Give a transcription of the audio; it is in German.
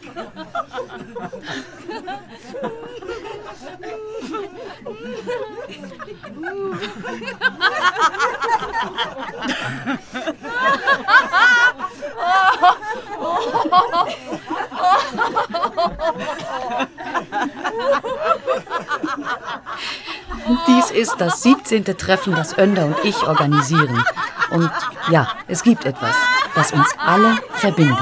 Dies ist das 17. Treffen, das Önder und ich organisieren. Und ja, es gibt etwas, das uns alle verbindet.